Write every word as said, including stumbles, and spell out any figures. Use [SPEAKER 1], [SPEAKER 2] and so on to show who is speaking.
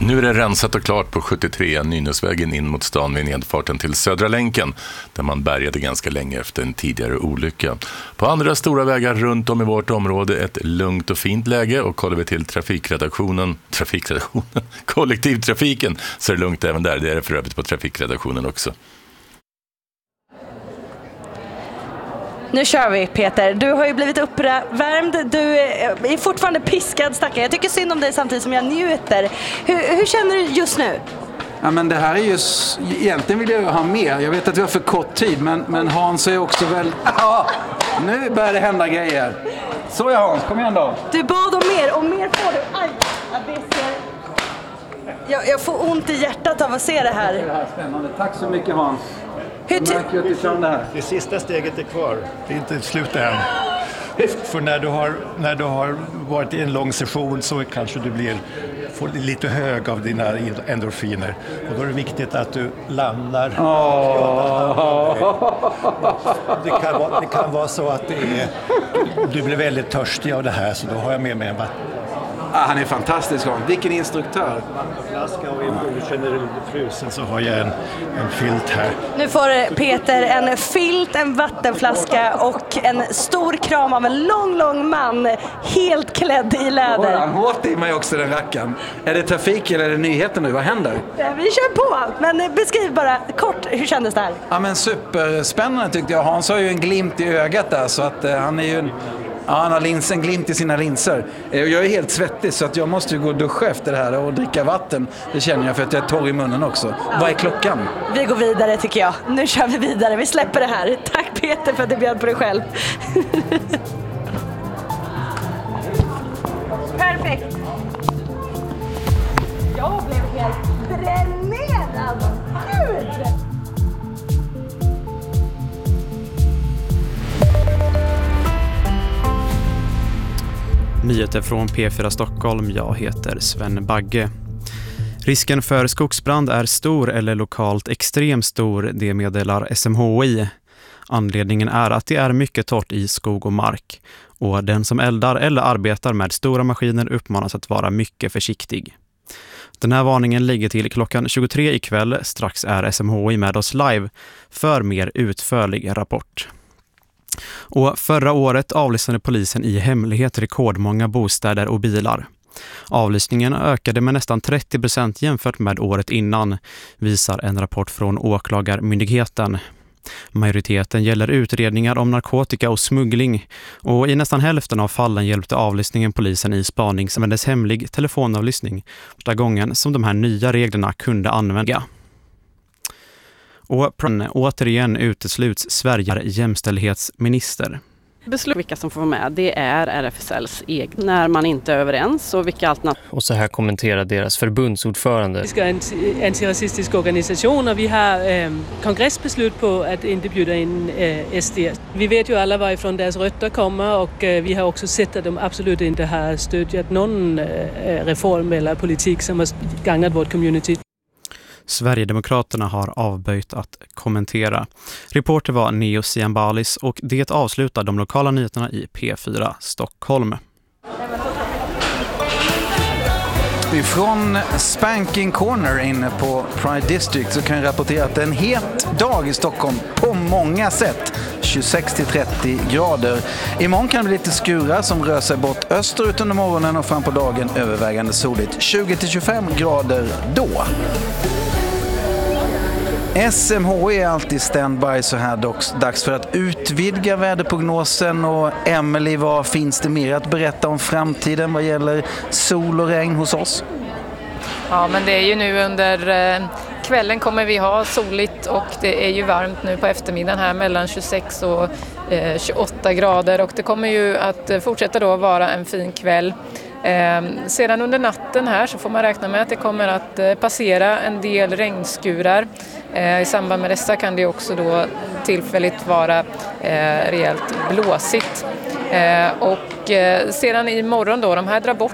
[SPEAKER 1] Nu är det rensat och klart på sjuttiotre Nynäsvägen in mot stan vid nedfarten till Södra länken, där man bärgade ganska länge efter en tidigare olycka. På andra stora vägar runt om i vårt område ett lugnt och fint läge, och kollar vi till trafikredaktionen, trafikredaktionen, kollektivtrafiken, så är det lugnt även där. Det är det för övrigt på trafikredaktionen också.
[SPEAKER 2] Nu kör vi, Peter. Du har ju blivit uppvärmd. Du är fortfarande piskad, stackare. Jag tycker synd om dig samtidigt som jag njuter. Hur, hur känner du just nu?
[SPEAKER 3] Ja, men det här är ju... Egentligen vill jag ju ha mer. Jag vet att vi har för kort tid, men, men Hans är också väl... Ja, nu börjar det hända grejer. Så är Hans, kom igen då.
[SPEAKER 2] Du bad om mer, och mer får du. Aj, ja, det ser... jag, jag får ont i hjärtat av att se det här.
[SPEAKER 3] Det är det här spännande. Tack så mycket, Hans.
[SPEAKER 2] Hur ty-
[SPEAKER 3] det, här.
[SPEAKER 4] det sista steget är kvar. Det är inte slut än. För när du, har, när du har varit i en lång session så kanske du blir, får lite hög av dina endorfiner. Och då är det viktigt att du landar.
[SPEAKER 3] Oh.
[SPEAKER 4] Det, kan vara, det kan vara så att det är, du blir väldigt törstig av det här, så då har jag med mig en vatten.
[SPEAKER 3] Ah, han är fantastisk. Vilken instruktör.
[SPEAKER 4] Flaska, och om du känner dig frusen så har jag en, en filt här.
[SPEAKER 2] Nu får Peter en filt, en vattenflaska och en stor kram av en lång, lång man helt klädd i läder.
[SPEAKER 3] Oh, han hårt i mig också, den rackaren. Är det trafik eller är det nyheter nu? Vad händer?
[SPEAKER 2] Ja, vi kör på, men beskriv bara kort, hur kändes det här?
[SPEAKER 3] Ja, men superspännande tyckte jag. Hans har ju en glimt i ögat där, så att uh, han är ju en... Ja, han har lins, en glimt i sina linser. Jag är helt svettig, så att jag måste ju gå och duscha efter det här och dricka vatten. Det känner jag, för att jag är torr i munnen också. Ja. Vad är klockan?
[SPEAKER 2] Vi går vidare, tycker jag. Nu kör vi vidare. Vi släpper det här. Tack, Peter, för att du bjöd på dig själv. Perfekt. Jag blev helt dränerad. Gud!
[SPEAKER 5] Nyheter från P fyra Stockholm. Jag heter Sven Bagge. Risken för skogsbrand är stor eller lokalt extremt stor, det meddelar S M H I. Anledningen är att det är mycket torrt i skog och mark, och den som eldar eller arbetar med stora maskiner uppmanas att vara mycket försiktig. Den här varningen ligger till klockan tjugotre ikväll. Strax är S M H I med oss live för mer utförlig rapport. Och förra året avlyssnade polisen i hemlighet rekordmånga bostäder och bilar. Avlyssningen ökade med nästan trettio procent jämfört med året innan, visar en rapport från Åklagarmyndigheten. Majoriteten gäller utredningar om narkotika och smuggling, och i nästan hälften av fallen hjälpte avlyssningen polisen i spaning som användes hemlig telefonavlyssning, första gången som de här nya reglerna kunde användas. Och återigen utesluts Sverige jämställdhetsminister.
[SPEAKER 6] Beslut vilka som får vara med, det är R F S L:s egen. När man inte är överens och vilka alternativ.
[SPEAKER 7] Och så här kommenterar deras förbundsordförande.
[SPEAKER 8] Vi ska en antirasistisk organisation, och vi har eh, kongressbeslut på att inte bjuda in eh, S D. Vi vet ju alla varifrån deras rötter kommer, och eh, vi har också sett att de absolut inte har stödjat någon eh, reform eller politik som har gagnat vårt community.
[SPEAKER 5] Sverigedemokraterna har avböjt att kommentera. Reporter var Neo Siambalis, och det avslutar de lokala nyheterna i P fyra Stockholm.
[SPEAKER 3] Från Spanking Corner inne på Pride District så kan jag rapportera att det är en het dag i Stockholm på många sätt. tjugosex till trettio grader. Imorgon kan det bli lite skurar som rör sig bort österut under morgonen, och fram på dagen övervägande soligt. tjugo till tjugofem grader då. S M H I är alltid standby så här dags för att utvidga väderprognosen. Och Emily, vad finns det mer att berätta om framtiden vad gäller sol och regn hos oss?
[SPEAKER 9] Ja, men det är ju nu under kvällen kommer vi ha soligt, och det är ju varmt nu på eftermiddagen här mellan tjugosex och tjugoåtta grader, och det kommer ju att fortsätta då vara en fin kväll. Eh, sedan under natten här så får man räkna med att det kommer att eh, passera en del regnskurar. Eh, I samband med dessa kan det också då tillfälligt vara eh, rejält blåsigt. Eh, och eh, sedan imorgon då, de här drar bort